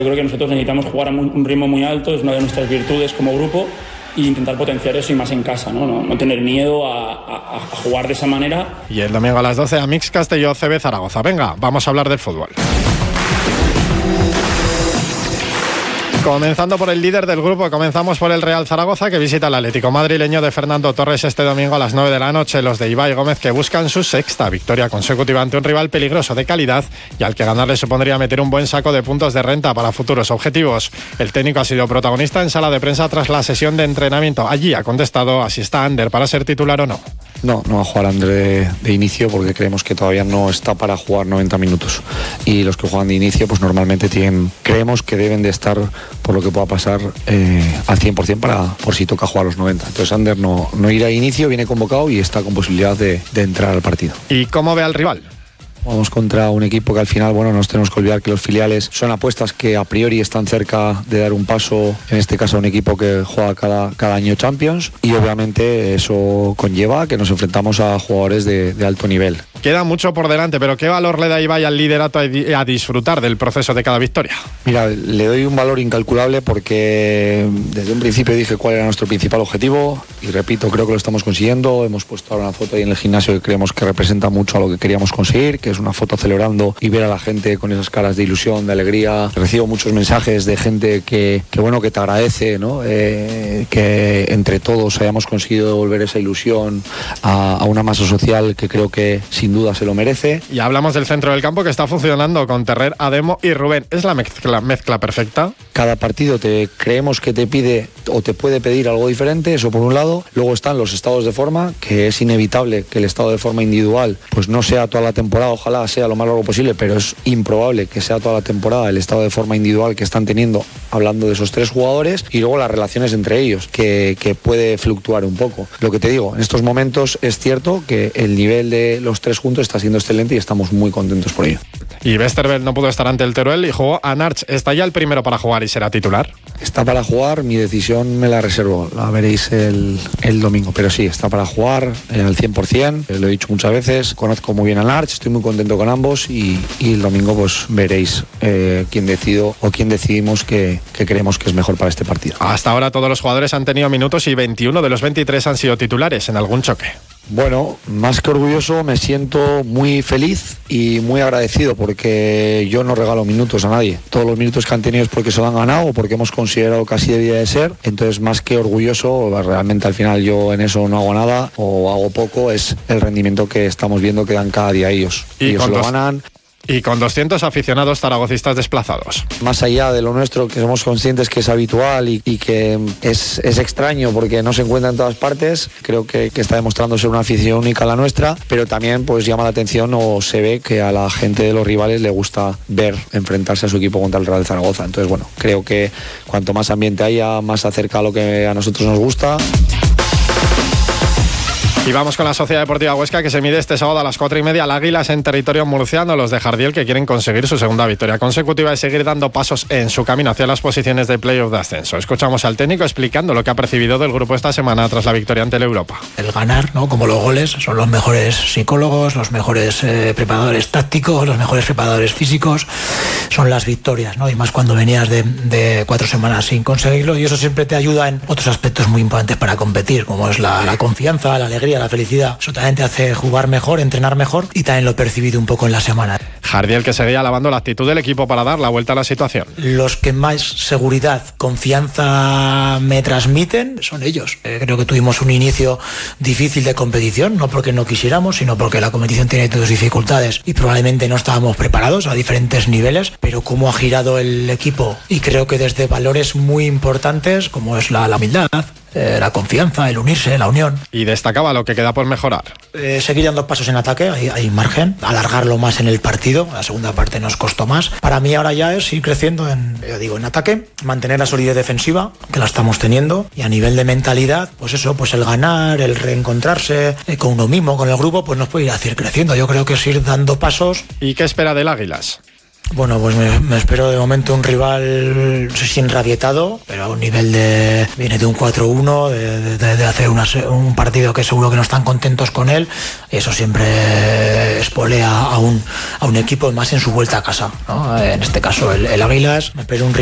Yo creo que nosotros necesitamos jugar a un ritmo muy alto, es una de nuestras virtudes como grupo, e intentar potenciar eso y más en casa, no tener miedo a jugar de esa manera. Y el domingo a las 12 a Mix Castelló CB Zaragoza. Venga, vamos a hablar del fútbol. Comenzando por el líder del grupo, comenzamos por el Real Zaragoza, que visita al Atlético madrileño de Fernando Torres este domingo a las 9 de la noche. Los de Ibai Gómez, que buscan su sexta victoria consecutiva ante un rival peligroso de calidad y al que ganarle supondría meter un buen saco de puntos de renta para futuros objetivos. El técnico ha sido protagonista en sala de prensa tras la sesión de entrenamiento. Allí ha contestado a si está Ander para ser titular o no. No va a jugar Ander de inicio porque creemos que todavía no está para jugar 90 minutos. Y los que juegan de inicio, pues normalmente creemos que deben de estar, por lo que pueda pasar, al 100% por si toca jugar los 90. Entonces Ander no irá a inicio, viene convocado y está con posibilidad de entrar al partido. ¿Y cómo ve al rival? Vamos contra un equipo que al final, no nos tenemos que olvidar que los filiales son apuestas que a priori están cerca de dar un paso, en este caso a un equipo que juega cada año Champions, y obviamente eso conlleva que nos enfrentamos a jugadores de alto nivel. Queda mucho por delante, pero ¿qué valor le da Ibai al liderato a disfrutar del proceso de cada victoria? Mira, le doy un valor incalculable porque desde un principio dije cuál era nuestro principal objetivo y repito, creo que lo estamos consiguiendo. Hemos puesto ahora una foto ahí en el gimnasio que creemos que representa mucho a lo que queríamos conseguir, que es una foto celebrando y ver a la gente con esas caras de ilusión, de alegría. Recibo muchos mensajes de gente que te agradece, ¿no? Que entre todos hayamos conseguido devolver esa ilusión a una masa social que creo que sin duda se lo merece. Y hablamos del centro del campo que está funcionando con Terrer, Ademo y Rubén. ¿Es la mezcla perfecta? Cada partido creemos que te pide o te puede pedir algo diferente, eso por un lado. Luego están los estados de forma, que es inevitable que el estado de forma individual pues no sea toda la temporada, ojalá sea lo más largo posible, pero es improbable que sea toda la temporada el estado de forma individual que están teniendo, hablando de esos tres jugadores, y luego las relaciones entre ellos, que puede fluctuar un poco. Lo que te digo, en estos momentos es cierto que el nivel de los tres juntos está siendo excelente y estamos muy contentos por ello. Y Westerveld no pudo estar ante el Teruel y jugó a Narch. ¿Está ya el primero para jugar y será titular? Está para jugar, mi decisión me la reservo, la veréis el domingo, pero sí, está para jugar al 100%, lo he dicho muchas veces, conozco muy bien a Narch, estoy muy contento con ambos y el domingo pues veréis quién decido o quién decidimos que creemos que es mejor para este partido. Hasta ahora todos los jugadores han tenido minutos y 21 de los 23 han sido titulares en algún choque. Bueno, más que orgulloso, me siento muy feliz y muy agradecido porque yo no regalo minutos a nadie. Todos los minutos que han tenido es porque se lo han ganado o porque hemos considerado que así debía de ser. Entonces, más que orgulloso, realmente al final yo en eso no hago nada o hago poco, es el rendimiento que estamos viendo que dan cada día ellos. Ellos lo ganan. Y con 200 aficionados zaragocistas desplazados. Más allá de lo nuestro, que somos conscientes que es habitual y que es extraño porque no se encuentra en todas partes, creo que está demostrando ser una afición única la nuestra, pero también pues llama la atención o se ve que a la gente de los rivales le gusta ver enfrentarse a su equipo contra el Real Zaragoza. Entonces, bueno, creo que cuanto más ambiente haya, más acerca a lo que a nosotros nos gusta. Y vamos con la Sociedad Deportiva Huesca, que se mide este sábado a las 4:30 al Águilas en territorio murciano. Los de Jardiel, que quieren conseguir su segunda victoria consecutiva y seguir dando pasos en su camino hacia las posiciones de playoff de ascenso. Escuchamos al técnico explicando lo que ha percibido del grupo esta semana tras la victoria ante el Europa. El ganar, ¿no? Como los goles, son los mejores psicólogos, los mejores preparadores tácticos, los mejores preparadores físicos, son las victorias, ¿no? Y más cuando venías de 4 semanas sin conseguirlo, y eso siempre te ayuda en otros aspectos muy importantes para competir, como es la confianza, la alegría, la felicidad. Eso también te hace jugar mejor, entrenar mejor, y también lo he percibido un poco en la semana. Jardiel, que seguía alabando la actitud del equipo para dar la vuelta a la situación. Los que más seguridad, confianza me transmiten son ellos. Creo que tuvimos un inicio difícil de competición, no porque no quisiéramos, sino porque la competición tiene sus dificultades y probablemente no estábamos preparados a diferentes niveles, pero cómo ha girado el equipo, y creo que desde valores muy importantes como es la humildad, la confianza, el unirse, la unión. Y destacaba lo que queda por mejorar. Seguir dando pasos en ataque, hay margen, alargarlo más en el partido. La segunda parte nos costó más. Para mí ahora ya es ir creciendo en ataque, mantener la solidez defensiva, que la estamos teniendo, y a nivel de mentalidad, pues eso, pues el ganar, el reencontrarse con uno mismo, con el grupo, pues nos puede ir a hacer creciendo. Yo creo que es ir dando pasos. ¿Y qué espera del Águilas? Bueno, pues me espero de momento un rival, no sé si enrabietado, pero a un nivel viene de un 4-1, de hacer un partido que seguro que no están contentos con él, y eso siempre espolea a un equipo más en su vuelta a casa, ¿no? En este caso el Águilas, me espero un